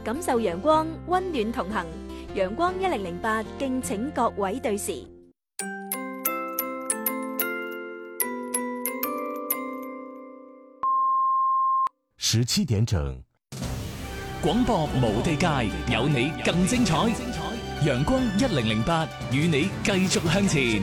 感受陽光，溫暖同行。陽光1008，敬請各位對時。 17點整， 廣播無地界，有你更精彩。陽光1008，與你繼續向前。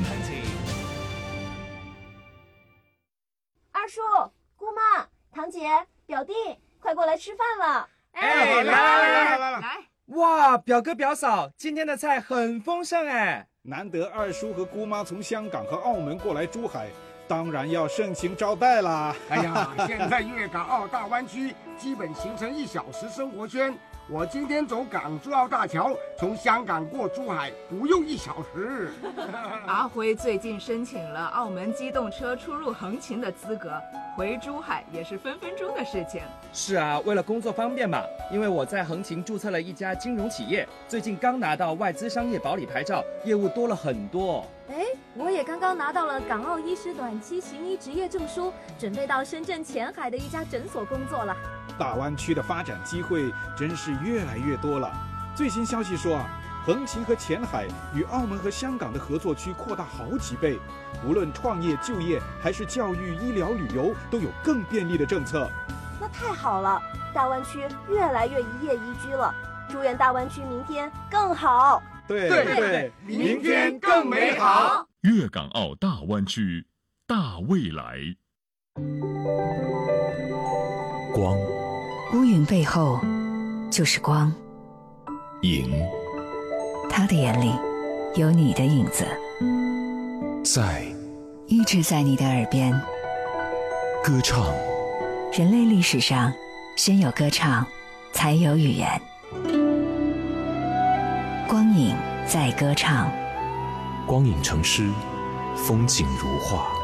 二叔、姑媽、堂姐、表弟，快過來吃飯了！ 哎，來！哇，表哥表嫂，今天的菜很豐盛哎！ 難得二叔和姑媽從香港和澳門過來珠海，當然要盛情招待啦！ 哎呀，現在粵港澳大灣區基本形成1小時生活圈。我今天走港珠澳大橋，從香港過珠海不用1小時。 阿輝最近申請了澳門機動車出入橫琴的資格，回珠海也是分分鐘的事情。 是啊，為了工作方便嘛，因為我在橫琴註冊了一家金融企業，最近剛拿到外資商業保理牌照，業務多了很多。 哎，我也剛剛拿到了港澳醫師短期行醫執業證書，準備到深圳前海的一家診所工作了。 大灣區的發展機會真是越來越多了。最新消息說啊，橫琴和前海與澳門和香港的合作區擴大好幾倍，無論創業就業還是教育、醫療、旅遊，都有更便利的政策。 那太好了，大灣區越來越一夜宜居了。祝願大灣區明天更好。 對， 明天更美好。 粵港澳大灣區，大未來。 光， 烏雲背後就是光。 影， 他的眼裡有你的影子， 在， 一直在你的耳邊。 歌唱， 人類歷史上先有歌唱，才有語言。光影在歌唱， 光影成詩，風景如畫。